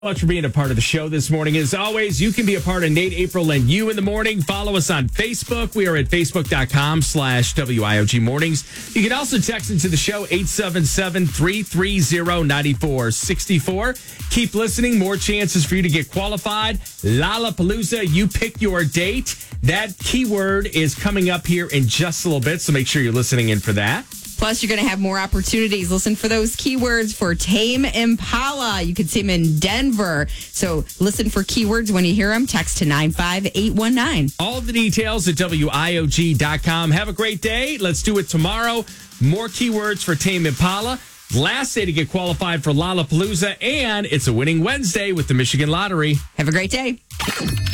Much for being a part of the show this morning. As always, you can be a part of Nate, April, and you in the morning. Follow us on Facebook. We are at facebook.com/WIOG mornings. You can also text into the show 877-330-9464. Keep listening. More chances for you to get qualified. Lollapalooza, you pick your date. That keyword is coming up here in just a little bit, so make sure you're listening in for that. Plus, you're going to have more opportunities. Listen for those keywords for Tame Impala. You could see them in Denver. So listen for keywords when you hear them. Text to 95819. All the details at WIOG.com. Have a great day. Let's do it tomorrow. More keywords for Tame Impala. Last day to get qualified for Lollapalooza. And it's a winning Wednesday with the Michigan Lottery. Have a great day.